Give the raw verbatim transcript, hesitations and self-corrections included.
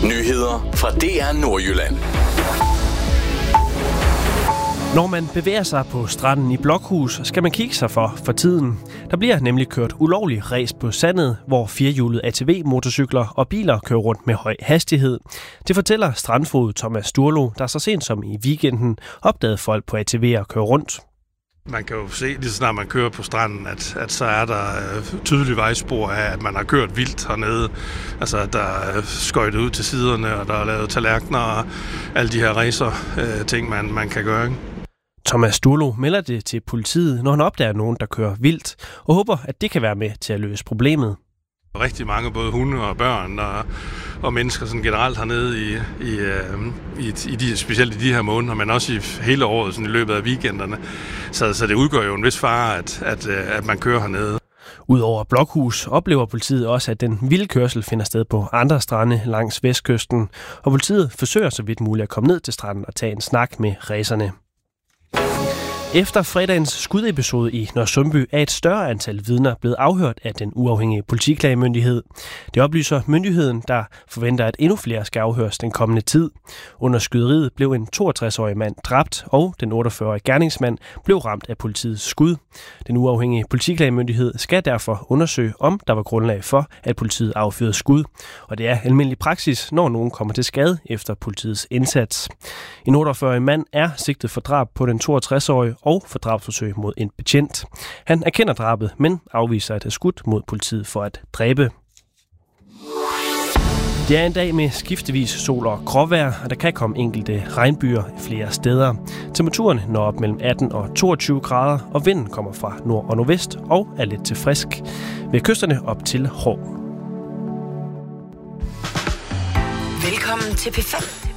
Nyheder fra D R Nordjylland. Når man bevæger sig på stranden i Blokhus, skal man kigge sig for for tiden. Der bliver nemlig kørt ulovlig ræs på sandet, hvor firehjulede A T V-motorcykler og biler kører rundt med høj hastighed. Det fortæller strandfod Thomas Sturlo, der så sent som i weekenden opdagede folk på A T V'er køre rundt. Man kan jo se, lige så snart man kører på stranden, at, at så er der øh, tydelige vejspor af, at man har kørt vildt hernede. Altså, der er skøjtet ud til siderne, og der er lavet tallerkener og alle de her racer, øh, ting, man, man kan gøre. Ikke? Thomas Sturlo melder det til politiet, når han opdager nogen, der kører vildt, og håber, at det kan være med til at løse problemet. Rigtig mange, både hunde og børn og, og mennesker sådan generelt hernede, i, i, i, i de, specielt i de her måneder, men også i hele året, sådan i løbet af weekenderne. Så, så det udgør jo en vis fare, at, at, at man kører hernede. Udover Blokhus oplever politiet også, at den vilde kørsel finder sted på andre strande langs vestkysten, og politiet forsøger så vidt muligt at komme ned til stranden og tage en snak med racerne. Efter fredagens skudepisode i Nørresundby er et større antal vidner blevet afhørt af den uafhængige politiklagemyndighed. Det oplyser myndigheden, der forventer, at endnu flere skal afhøres den kommende tid. Under skyderiet blev en toogtres-årig mand dræbt, og den otteogfyrre-årige gerningsmand blev ramt af politiets skud. Den uafhængige politiklagemyndighed skal derfor undersøge, om der var grundlag for, at politiet affyrede skud. Og det er almindelig praksis, når nogen kommer til skade efter politiets indsats. En otteogfyrre-årig mand er sigtet for drab på den toogtres-årige og for drabsforsøg mod en betjent. Han erkender drabet, men afviser at have skudt mod politiet for at dræbe. Det er en dag med skiftevis sol og gråvejr, og der kan komme enkelte regnbyer flere steder. Temperaturen når op mellem atten og toogtyve grader, og vinden kommer fra nord og nordvest og er lidt til frisk. Ved kysterne op til hård. Velkommen til P fem.